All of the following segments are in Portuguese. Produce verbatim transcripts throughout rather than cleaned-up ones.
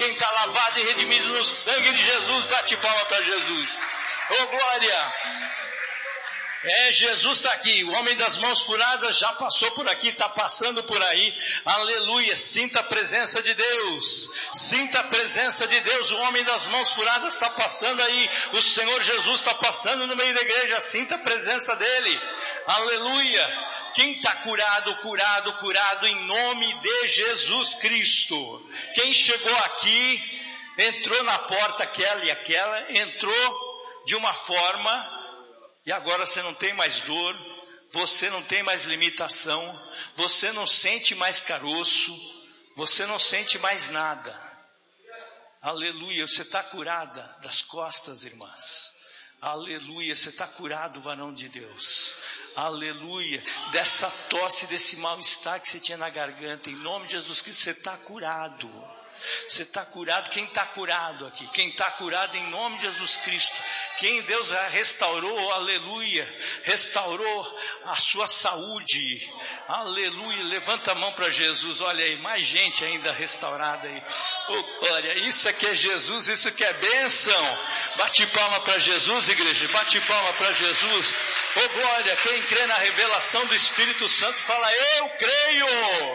quem está lavado e redimido no sangue de Jesus, bate palma para Jesus. Oh, glória! É, Jesus está aqui, o homem das mãos furadas já passou por aqui, está passando por aí, aleluia, sinta a presença de Deus, sinta a presença de Deus, o homem das mãos furadas está passando aí, o Senhor Jesus está passando no meio da igreja, sinta a presença dele, aleluia. Quem está curado, curado, curado em nome de Jesus Cristo. Quem chegou aqui, entrou na porta aquela e aquela, entrou de uma forma... E agora você não tem mais dor, você não tem mais limitação, você não sente mais caroço, você não sente mais nada. Aleluia, você está curada das costas, irmãs. Aleluia, você está curado, varão de Deus. Aleluia, dessa tosse, desse mal-estar que você tinha na garganta, em nome de Jesus Cristo, você está curado. Você está curado, quem está curado aqui? Quem está curado em nome de Jesus Cristo? Quem Deus restaurou, aleluia, restaurou a sua saúde, aleluia, levanta a mão para Jesus, olha aí, mais gente ainda restaurada aí, oh, glória, isso aqui é Jesus, isso aqui é bênção, bate palma para Jesus, igreja, bate palma para Jesus, oh glória, quem crê na revelação do Espírito Santo, fala, eu creio.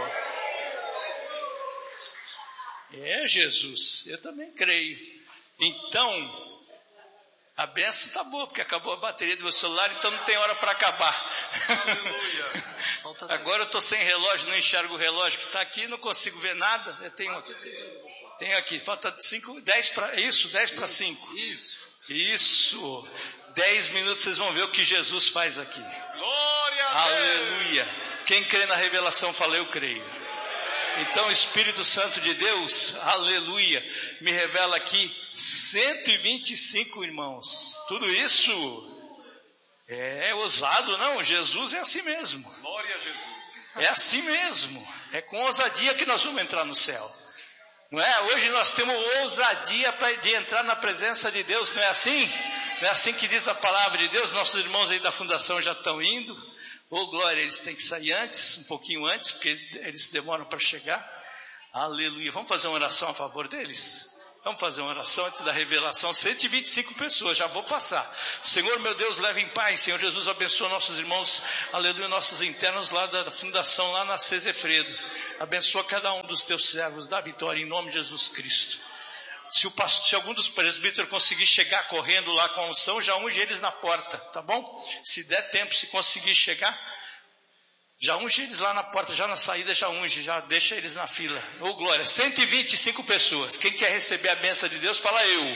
É Jesus, eu também creio. Então, a benção está boa, porque acabou a bateria do meu celular, então não tem hora para acabar. Agora eu estou sem relógio, não enxergo o relógio que está aqui, não consigo ver nada. Eu tenho aqui, tenho aqui, falta cinco, dez para isso, dez para cinco. Isso, isso, dez minutos vocês vão ver o que Jesus faz aqui. Glória a Deus. Aleluia. Quem crê na revelação, fala, eu creio. Então o Espírito Santo de Deus, aleluia, me revela aqui cento e vinte e cinco irmãos. Tudo isso é ousado, não? Jesus é assim mesmo. Glória a Jesus. É assim mesmo. É com ousadia que nós vamos entrar no céu. Não é? Hoje nós temos ousadia para de entrar na presença de Deus, não é assim? Não é assim que diz a palavra de Deus? Nossos irmãos aí da fundação já estão indo. Oh, glória, eles têm que sair antes, um pouquinho antes, porque eles demoram para chegar. Aleluia. Vamos fazer uma oração a favor deles? Vamos fazer uma oração antes da revelação. cento e vinte e cinco pessoas, já vou passar. Senhor, meu Deus, leve em paz. Senhor Jesus, abençoa nossos irmãos, aleluia, nossos internos lá da fundação, lá na Cesefredo. Abençoa cada um dos teus servos, dá vitória em nome de Jesus Cristo. Se, o pastor, se algum dos presbíteros conseguir chegar correndo lá com a unção, já unge eles na porta, tá bom? Se der tempo, se conseguir chegar, já unge eles lá na porta, já na saída, já unge, já deixa eles na fila. Ô, glória, cento e vinte e cinco pessoas. Quem quer receber a bênção de Deus, fala eu.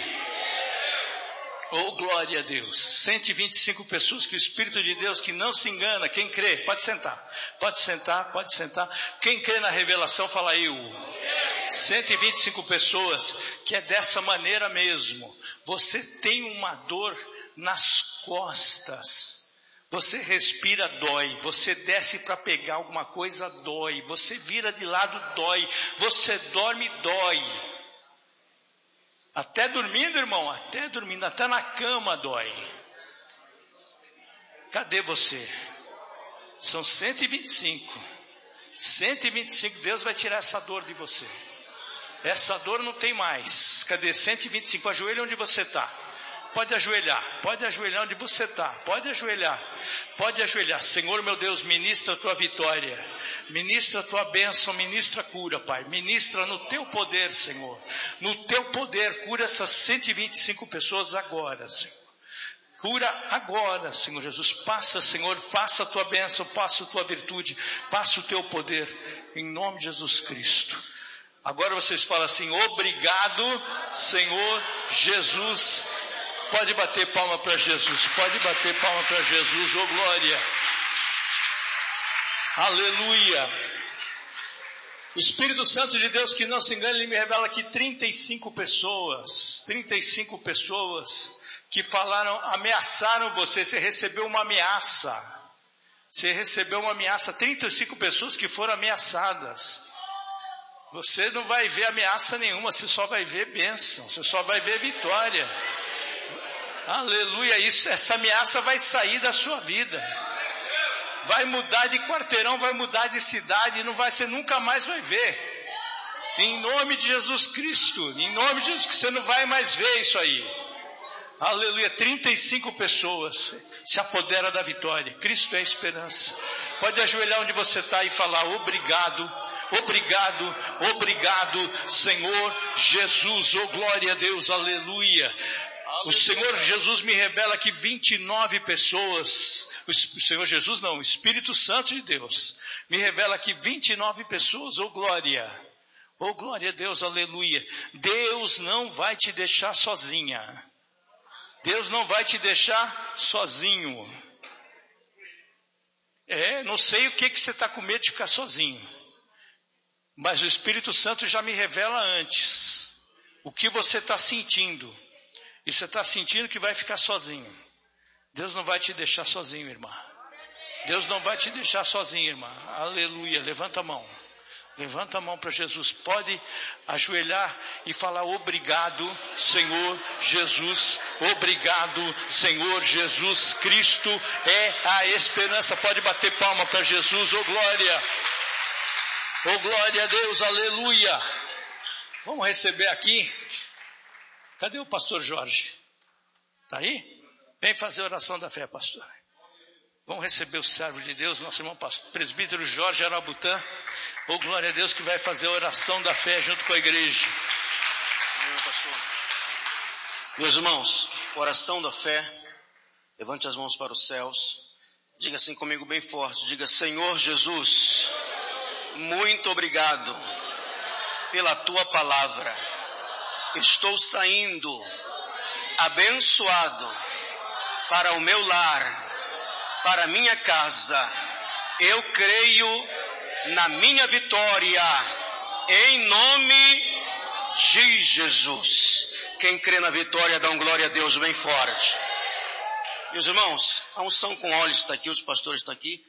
Ô, glória a Deus. cento e vinte e cinco pessoas, que o Espírito de Deus, que não se engana, quem crê, pode sentar. Pode sentar, pode sentar. Quem crê na revelação, fala eu. cento e vinte e cinco pessoas, que é dessa maneira mesmo. Você tem uma dor nas costas. Você respira, dói. Você desce para pegar alguma coisa, dói. Você vira de lado, dói. Você dorme, dói. Até dormindo, irmão, até dormindo, até na cama dói. Cadê você? São cento e vinte e cinco. cento e vinte e cinco, Deus vai tirar essa dor de você. Essa dor não tem mais. Cadê? cento e vinte e cinco. Ajoelha onde você está. Pode ajoelhar. Pode ajoelhar onde você está. Pode ajoelhar. Pode ajoelhar. Senhor, meu Deus, ministra a tua vitória. Ministra a tua bênção. Ministra a cura, Pai. Ministra no teu poder, Senhor. No teu poder. Cura essas cento e vinte e cinco pessoas agora, Senhor. Cura agora, Senhor Jesus. Passa, Senhor. Passa a tua bênção. Passa a tua virtude. Passa o teu poder. Em nome de Jesus Cristo. Agora vocês falam assim, obrigado, Senhor Jesus. Pode bater palma para Jesus, pode bater palma para Jesus, oh glória. Aleluia. O Espírito Santo de Deus, que não se engane, ele me revela aqui trinta e cinco pessoas, trinta e cinco pessoas que falaram, ameaçaram você, você recebeu uma ameaça. Você recebeu uma ameaça, trinta e cinco pessoas que foram ameaçadas. Você não vai ver ameaça nenhuma, você só vai ver bênção, você só vai ver vitória. Aleluia, isso, essa ameaça vai sair da sua vida. Vai mudar de quarteirão, vai mudar de cidade, não vai, você nunca mais vai ver. Em nome de Jesus Cristo. Em nome de Jesus, que você não vai mais ver isso aí. Aleluia. trinta e cinco pessoas se apodera da vitória. Cristo é a esperança. Pode ajoelhar onde você está e falar: obrigado, obrigado, obrigado, Senhor Jesus. Oh, glória a Deus, aleluia. O Senhor Jesus me revela que vinte e nove pessoas, o Senhor Jesus não, o Espírito Santo de Deus, me revela que vinte e nove pessoas, oh glória, oh glória a Deus, aleluia. Deus não vai te deixar sozinha. Deus não vai te deixar sozinho. É, não sei o que, que você está com medo de ficar sozinho. Mas o Espírito Santo já me revela antes o que você está sentindo. E você está sentindo que vai ficar sozinho. Deus não vai te deixar sozinho, irmã. Deus não vai te deixar sozinho, irmã. Aleluia. Levanta a mão. Levanta a mão para Jesus. Pode ajoelhar e falar: obrigado, Senhor Jesus. Obrigado, Senhor Jesus. Cristo é a esperança. Pode bater palma para Jesus. Oh glória. Oh glória a Deus. Aleluia. Vamos receber aqui. Cadê o pastor Jorge? Está aí? Vem fazer a oração da fé, pastor. Vamos receber o servo de Deus, nosso irmão pastor, presbítero Jorge Arabutã. Oh, glória a Deus, que vai fazer a oração da fé junto com a igreja. Meus irmãos, oração da fé. Levante as mãos para os céus. Diga assim comigo bem forte. Diga: Senhor Jesus, muito obrigado pela tua palavra. Estou saindo abençoado para o meu lar, para a minha casa. Eu creio na minha vitória, em nome de Jesus. Quem crê na vitória, dá um glória a Deus bem forte. Meus irmãos, a unção com óleo está aqui, os pastores estão aqui.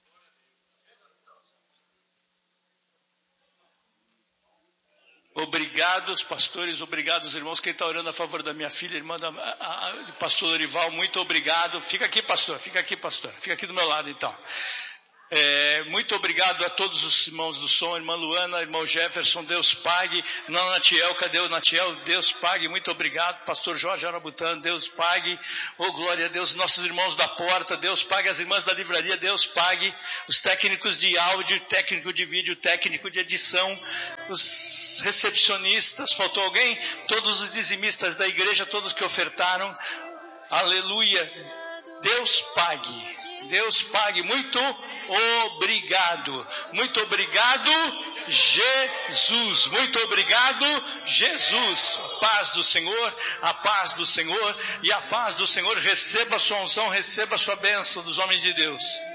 Obrigado, pastores, obrigado, irmãos. Quem está orando a favor da minha filha, irmã da a, a, pastor Lorival, muito obrigado. Fica aqui, pastor, fica aqui, pastor. Fica aqui do meu lado, então. É, muito obrigado a todos os irmãos do som, irmã Luana, irmão Jefferson, Deus pague. Irmã Natiel, cadê o Natiel? Deus pague, muito obrigado. Pastor Jorge Arabutano, Deus pague. Oh, glória a Deus. Nossos irmãos da porta, Deus pague. As irmãs da livraria, Deus pague. Os técnicos de áudio, técnico de vídeo, técnico de edição, os recepcionistas, faltou alguém? Todos os dizimistas da igreja, todos que ofertaram. Aleluia. Deus pague, Deus pague, muito obrigado, muito obrigado, Jesus, muito obrigado, Jesus. A paz do Senhor, a paz do Senhor e a paz do Senhor. Receba a sua unção, receba a sua bênção dos homens de Deus.